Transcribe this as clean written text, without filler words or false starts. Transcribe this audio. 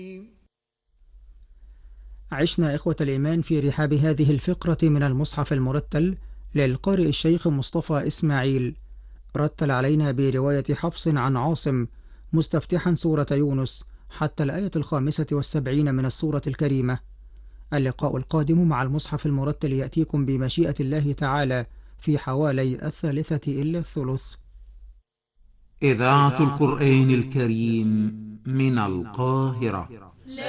عشنا إخوة الإيمان في رحاب هذه الفقرة من المصحف المرتل للقارئ الشيخ مصطفى إسماعيل. رتل علينا برواية حفص عن عاصم مستفتحا سورة يونس حتى الآية 75 من السورة الكريمة. اللقاء القادم مع المصحف المرتل يأتيكم بمشيئة الله تعالى في حوالي 1:3. إذاعة القرآن الكريم من القاهرة.